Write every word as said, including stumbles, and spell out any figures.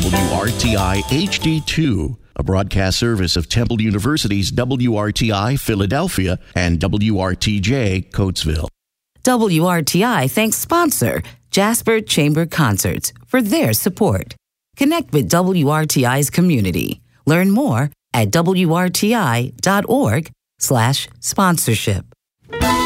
W R T I H D two, a broadcast service of Temple University's W R T I Philadelphia and W R T J Coatesville. W R T I thanks sponsor Jasper Chamber Concerts for their support. Connect with W R T I's community. Learn more at W R T I dot org slash sponsorship.